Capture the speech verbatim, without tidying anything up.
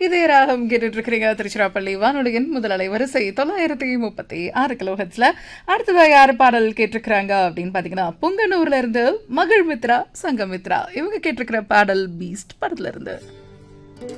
இதே ராகம் கேட்டுட்டு இருக்கிறீங்க திருச்சிராப்பள்ளி வானொலியின் முதல் அலைவரிசை தொள்ளாயிரத்தி முப்பத்தி ஆறு கிலோ ஹெட்ஸ்ல. அடுத்ததா யாரு பாடல் கேட்டிருக்கிறாங்க அப்படின்னு பாத்தீங்கன்னா, புங்கனூர்ல இருந்து மகிழ்மித்ரா சங்கமித்ரா இவங்க கேட்டிருக்கிற பாடல் பீஸ்ட் படத்துல இருந்து.